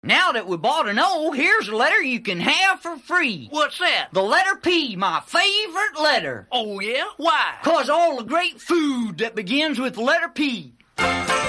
Now that we bought an O, here's a letter you can have for free. What's that? The letter P, my favorite letter. Oh, yeah? Why? 'Cause all the great food that begins with the letter P.